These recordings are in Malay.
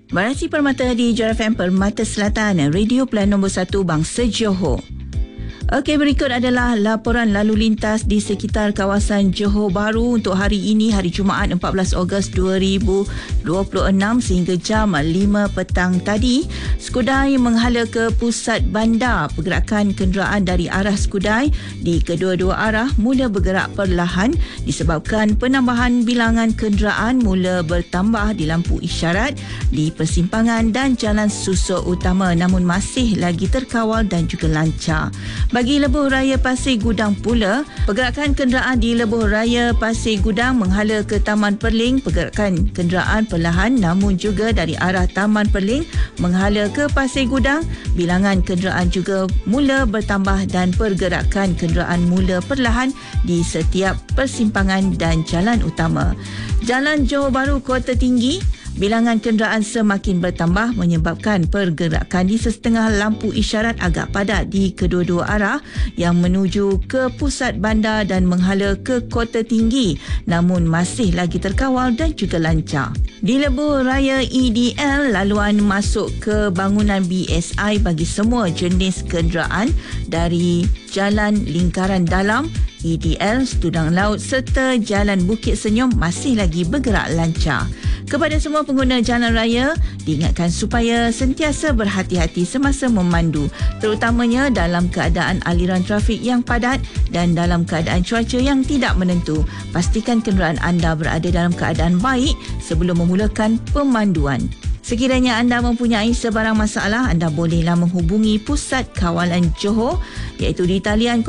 Variasi Permata di Johor FM Permata Selatan, Radio Plan nombor 1 Bangsa Johor. Okey, berikut adalah laporan lalu lintas di sekitar kawasan Johor Bahru untuk hari ini, hari Jumaat 14 Ogos 2026 sehingga jam 5 petang tadi. Skudai menghala ke pusat bandar. Pergerakan kenderaan dari arah Skudai di kedua-dua arah mula bergerak perlahan disebabkan penambahan bilangan kenderaan mula bertambah di lampu isyarat di persimpangan dan jalan susuk utama, namun masih lagi terkawal dan juga lancar. Bagi Lebuh Raya Pasir Gudang pula, pergerakan kenderaan di Lebuh Raya Pasir Gudang menghala ke Taman Perling, pergerakan kenderaan perlahan, namun juga dari arah Taman Perling menghala ke Pasir Gudang, bilangan kenderaan juga mula bertambah dan pergerakan kenderaan mula perlahan di setiap persimpangan dan jalan utama. Jalan Johor Bahru Kota Tinggi, bilangan kenderaan semakin bertambah menyebabkan pergerakan di setengah lampu isyarat agak padat di kedua-dua arah yang menuju ke pusat bandar dan menghala ke Kota Tinggi, namun masih lagi terkawal dan juga lancar. Di Lebuh Raya EDL, laluan masuk ke bangunan BSI bagi semua jenis kenderaan dari Jalan Lingkaran Dalam, EDL, Tudang Laut serta Jalan Bukit Senyum masih lagi bergerak lancar. Kepada semua pengguna jalan raya, diingatkan supaya sentiasa berhati-hati semasa memandu, terutamanya dalam keadaan aliran trafik yang padat dan dalam keadaan cuaca yang tidak menentu. Pastikan kenderaan anda berada dalam keadaan baik sebelum memulakan pemanduan. Sekiranya anda mempunyai sebarang masalah, anda bolehlah menghubungi Pusat Kawalan Johor iaitu di talian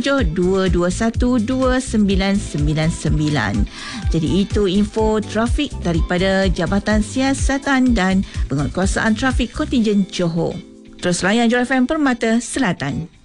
07-221-2999. Jadi itu info trafik daripada Jabatan Siasatan dan Penguatkuasaan Trafik Kontingen Johor. Terus layan Johor FM Permata Selatan.